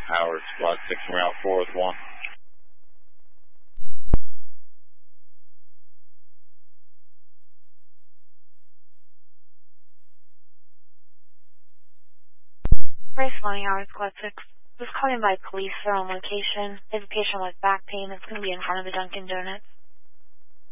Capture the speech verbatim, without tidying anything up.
Howard, Squad six, route four with one. Race morning, Howard, Squad six. Just calling by police for on location. There's a patient with back pain that's going to be in front of the Dunkin' Donuts.